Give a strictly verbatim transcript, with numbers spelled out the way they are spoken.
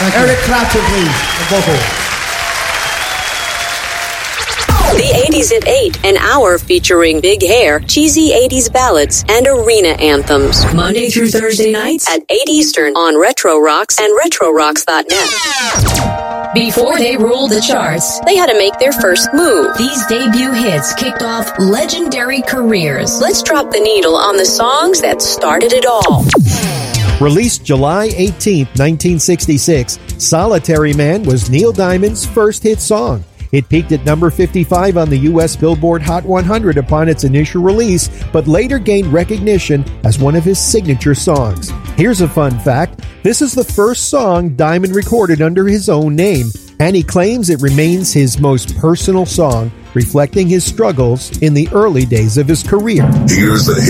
Eric Clapton, please. The vocal. The eighties at eight, an hour featuring big hair, cheesy eighties ballads, and arena anthems. Monday through Thursday nights at eight Eastern on Retro Rocks and retro rocks dot net. Before they ruled the charts, they had to make their first move. These debut hits kicked off legendary careers. Let's drop the needle on the songs that started it all. Released July eighteenth, nineteen sixty-six, Solitary Man was Neil Diamond's first hit song. It peaked at number fifty-five on the U S Billboard Hot one hundred upon its initial release, but later gained recognition as one of his signature songs. Here's a fun fact. This is the first song Diamond recorded under his own name, and he claims it remains his most personal song, reflecting his struggles in the early days of his career. Here's the hit.